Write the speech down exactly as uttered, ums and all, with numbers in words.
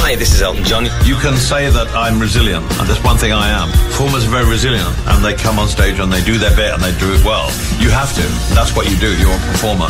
Hi, this is Elton John. You can say that I'm resilient, and there's one thing I am. Performers are very resilient, and they come on stage and they do their bit and they do it well. You have to. That's what you do. You're a performer.